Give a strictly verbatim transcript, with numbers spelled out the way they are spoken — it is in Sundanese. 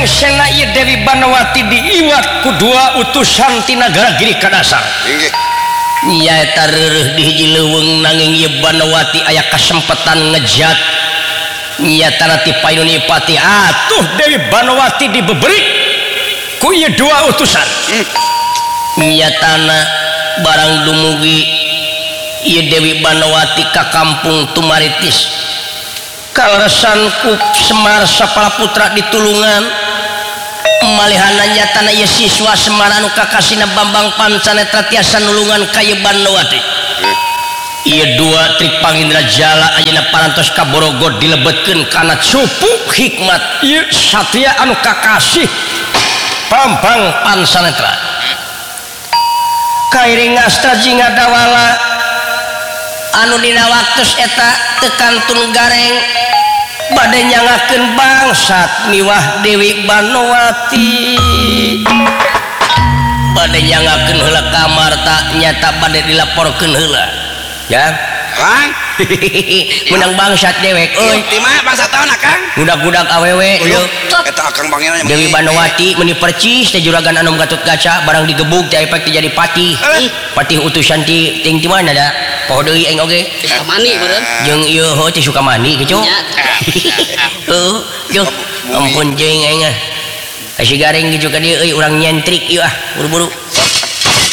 sena ieu Dewi Banawati diiwat ku dua utusan ti nagara Giri Kadasar. Inggih. Nya eta reureuh di hiji leuweung nanging ieu Banawati aya kasempatan ngejat nyatana ti Painunipati atuh Dewi Banawati dibeberi ku ieu dua utusan. Nyatana barang dumugi ieu Dewi Banawati ka kampung Tumaritis kaleresan ku Semar Sapalaputra ditulungan malihana nyatana ieu siswa Semar anu kakasina Bambang Pancanetra tiasa nulungan ka ieu Banawati. Ieu dua trik Pangendra Jala ayeuna parantos ka Borogod dilebetkeun kana cupuk hikmat ieu satria anu kakasih Bambang Pancanetra. Kairing astra jinga dawala anu dina waktos eta tekantun gareng bade nyangakeun bangsat miwah Dewi Banawati bade nyangakeun heula ka Marta nyata bade dilaporkeun heula ya Kang menang bangsat dewek euy di mana bangsa tahun Kang budak-budak awewe ieu eta Kang Pangeran Dewi Banawati meni percis teh juragan anu Gatut Kaca barang digebug teh efek jadi patih patih utusan ti ting ti mana da poho deui aing oge Sukamani meureun jeung ieu heuh teh Sukamani kitu heuh jeung ampun jeung aing ah si garing gitu ka dieu euy urang nyentrik ieu ah buru-buru